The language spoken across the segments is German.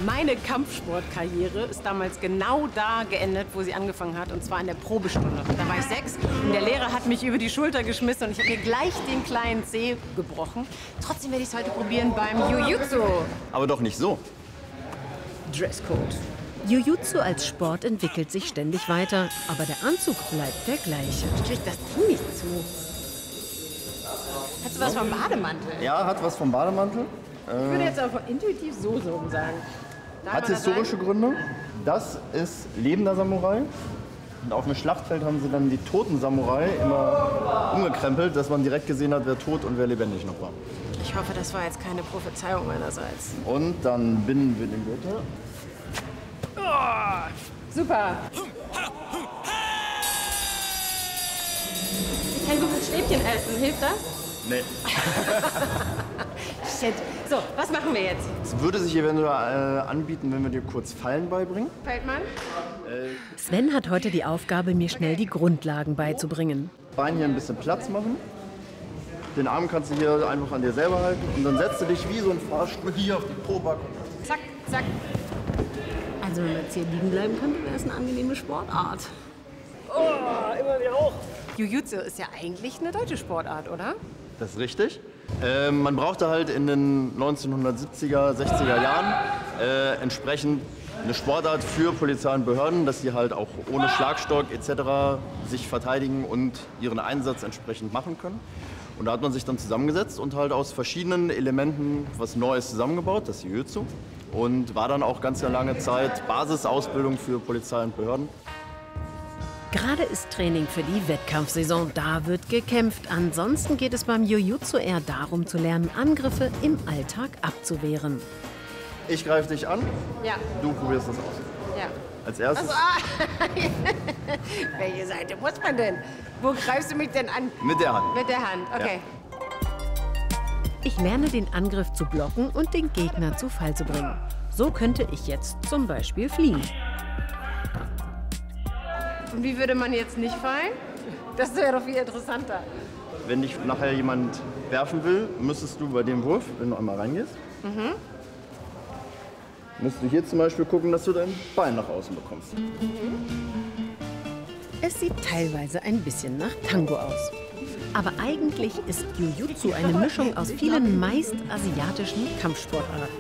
Meine Kampfsportkarriere ist damals genau da geendet, wo sie angefangen hat, und zwar in der Probestunde. Da war ich 6 und der Lehrer hat mich über die Schulter geschmissen und ich habe mir gleich den kleinen Zeh gebrochen. Trotzdem werde ich es heute probieren beim Jiu-Jitsu. Aber doch nicht so. Dresscode. Jiu-Jitsu als Sport entwickelt sich ständig weiter, aber der Anzug bleibt der gleiche. Ich krieg das Ding nicht zu. Hast du was vom Bademantel? Ja, hat was vom Bademantel. Ich würde jetzt aber intuitiv so sagen. Darf Hat man das historische sagen? Gründe. Das ist lebender Samurai. Und auf dem Schlachtfeld haben sie dann die toten Samurai immer umgekrempelt, dass man direkt gesehen hat, wer tot und wer lebendig noch war. Ich hoffe, das war jetzt keine Prophezeiung meinerseits. Und dann binden wir den Gürtel. Oh, super. Ich kann gut mit Stäbchen essen. Hilft das? Nee. Shit. So, was machen wir jetzt? Es würde sich eventuell anbieten, wenn wir dir kurz Fallen beibringen. Feldmann? Sven hat heute die Aufgabe, mir schnell die Grundlagen beizubringen. Bein hier ein bisschen Platz machen. Den Arm kannst du hier einfach an dir selber halten. Und dann setzt du dich wie so ein Fahrstuhl hier auf die Pobacke. Zack, zack. Also wenn wir jetzt hier liegen bleiben könnten, wäre es eine angenehme Sportart. Oh, immer wieder hoch. Jiu-Jitsu ist ja eigentlich eine deutsche Sportart, oder? Das ist richtig. Man brauchte halt in den 1970er, 60er Jahren entsprechend eine Sportart für Polizei und Behörden, dass sie halt auch ohne Schlagstock etc. sich verteidigen und ihren Einsatz entsprechend machen können. Und da hat man sich dann zusammengesetzt und halt aus verschiedenen Elementen was Neues zusammengebaut, das Jiu-Jitsu. Und war dann auch ganz lange Zeit Basisausbildung für Polizei und Behörden. Gerade ist Training für die Wettkampfsaison. Da wird gekämpft. Ansonsten geht es beim Jiu-Jitsu eher darum zu lernen, Angriffe im Alltag abzuwehren. Ich greife dich an, Ja. du probierst das aus. Ja. Als erstes Welche Seite muss man denn? Wo greifst du mich denn an? mit der Hand. Mit der Hand, okay. Ich lerne den Angriff zu blocken und den Gegner zu Fall zu bringen. So könnte ich jetzt zum Beispiel fliehen. Und wie würde man jetzt nicht fallen? Das wäre doch viel interessanter. Wenn dich nachher jemand werfen will, müsstest du bei dem Wurf, wenn du einmal reingehst, musst du hier zum Beispiel gucken, dass du dein Bein nach außen bekommst. Es sieht teilweise ein bisschen nach Tango aus. Aber eigentlich ist Jiu-Jitsu eine Mischung aus vielen meist asiatischen Kampfsportarten.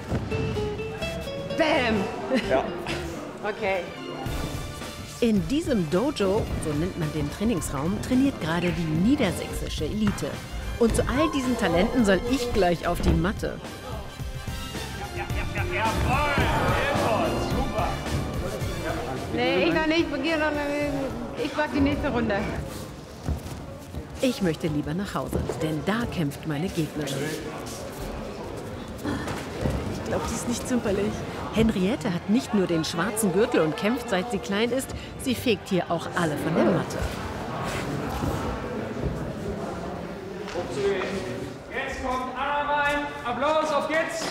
Bam! Ja. Okay. In diesem Dojo, so nennt man den Trainingsraum, trainiert gerade die niedersächsische Elite. Und zu all diesen Talenten soll ich gleich auf die Matte. Nee, ich noch nicht. Ich mach die nächste Runde. Ich möchte lieber nach Hause, denn da kämpft meine Gegnerin. Ich glaube, die ist nicht zimperlich. Henriette hat nicht nur den schwarzen Gürtel und kämpft, seit sie klein ist, sie fegt hier auch alle von der Matte. Jetzt kommt Anna rein. Applaus, auf geht's.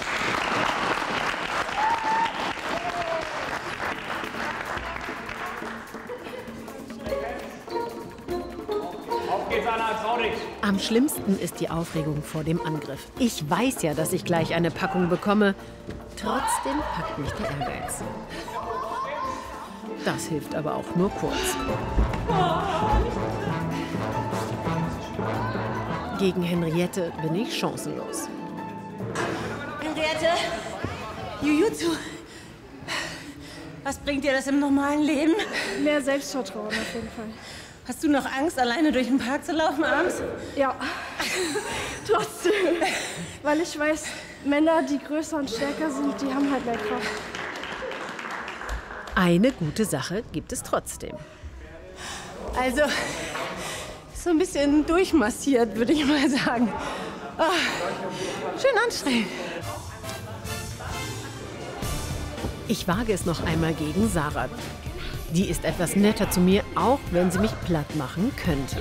Auf geht's, Anna, trau dich. Am schlimmsten ist die Aufregung vor dem Angriff. Ich weiß ja, dass ich gleich eine Packung bekomme. Trotzdem packt mich der Ehrgeiz. Das hilft aber auch nur kurz. Gegen Henriette bin ich chancenlos. Henriette, Jiu-Jitsu. Was bringt dir das im normalen Leben? Mehr Selbstvertrauen auf jeden Fall. Hast du noch Angst, alleine durch den Park zu laufen abends? Ja, trotzdem. Weil ich weiß, Männer, die größer und stärker sind, die haben halt mehr Kraft. Eine gute Sache gibt es trotzdem. Also, so ein bisschen durchmassiert, würde ich mal sagen. Oh, schön anstrengend. Ich wage es noch einmal gegen Sarah. Die ist etwas netter zu mir, auch wenn sie mich platt machen könnte.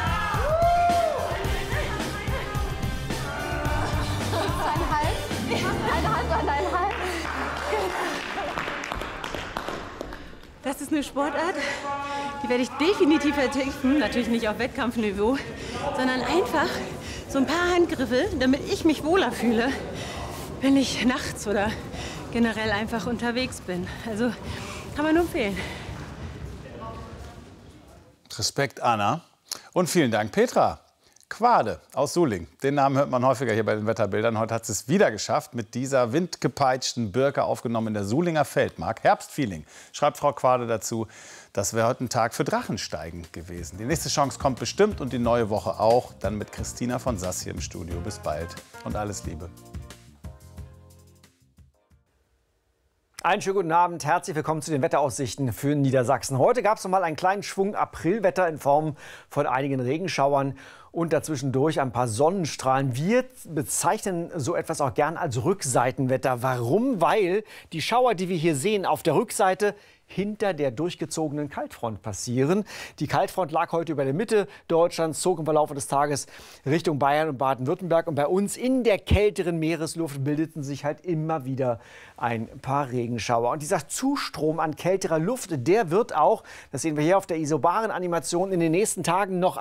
Das ist eine Sportart, die werde ich definitiv vertiefen. Natürlich nicht auf Wettkampfniveau, sondern einfach so ein paar Handgriffe, damit ich mich wohler fühle, wenn ich nachts oder generell einfach unterwegs bin. Also kann man nur empfehlen. Respekt, Anna. Und vielen Dank, Petra. Quade aus Suling. Den Namen hört man häufiger hier bei den Wetterbildern. Heute hat es wieder geschafft, mit dieser windgepeitschten Birke aufgenommen in der Sulinger Feldmark. Herbstfeeling, schreibt Frau Quade dazu. Das wäre heute ein Tag für Drachensteigen gewesen. Die nächste Chance kommt bestimmt und die neue Woche auch. Dann mit Christina von Sass hier im Studio. Bis bald und alles Liebe. Einen schönen guten Abend, herzlich willkommen zu den Wetteraussichten für Niedersachsen. Heute gab es noch mal einen kleinen Schwung Aprilwetter in Form von einigen Regenschauern und dazwischendurch ein paar Sonnenstrahlen. Wir bezeichnen so etwas auch gern als Rückseitenwetter. Warum? Weil die Schauer, die wir hier sehen, auf der Rückseite hinter der durchgezogenen Kaltfront passieren. Die Kaltfront lag heute über der Mitte Deutschlands, zog im Verlauf des Tages Richtung Bayern und Baden-Württemberg. Und bei uns in der kälteren Meeresluft bildeten sich halt immer wieder ein paar Regenschauer. Und dieser Zustrom an kälterer Luft, der wird auch, das sehen wir hier auf der isobaren Animation, in den nächsten Tagen noch